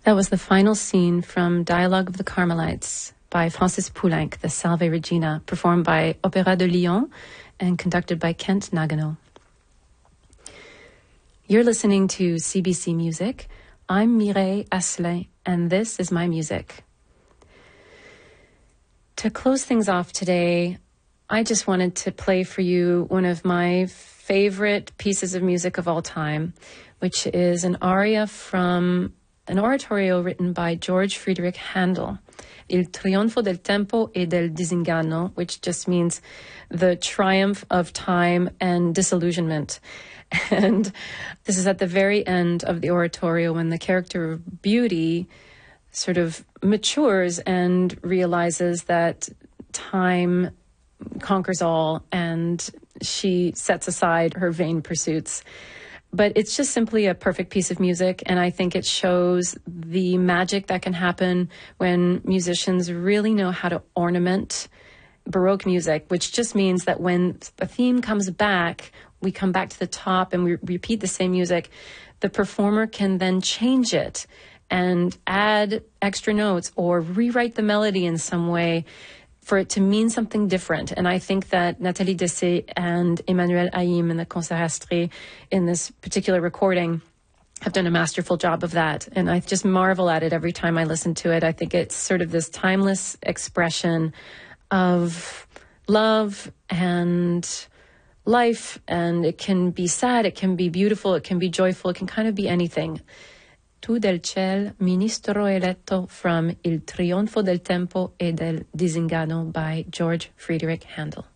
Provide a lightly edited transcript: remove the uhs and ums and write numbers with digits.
That was the final scene from Dialogue of the Carmelites by Francis Poulenc, the Salve Regina, performed by Opéra de Lyon and conducted by Kent Nagano. You're listening to CBC Music. I'm Mireille Asselin, and this is my music. To close things off today, I just wanted to play for you one of my favorite pieces of music of all time, which is an aria from an oratorio written by George Friedrich Handel, Il trionfo del tempo e del disinganno, which just means the triumph of time and disillusionment. And this is at the very end of the oratorio when the character of Beauty sort of matures and realizes that time conquers all, and she sets aside her vain pursuits. But it's just simply a perfect piece of music, and I think it shows the magic that can happen when musicians really know how to ornament Baroque music, which just means that when a theme comes back, we come back to the top and we repeat the same music, the performer can then change it and add extra notes or rewrite the melody in some way for it to mean something different. And I think that Nathalie Dessay and Emmanuel Haïm in the Conservatoire in this particular recording have done a masterful job of that. And I just marvel at it every time I listen to it. I think it's sort of this timeless expression of love and life. And it can be sad, it can be beautiful, it can be joyful, it can kind of be anything. Tu del ciel, ministro eletto, from Il trionfo del tempo e del disinganno by George Friedrich Handel.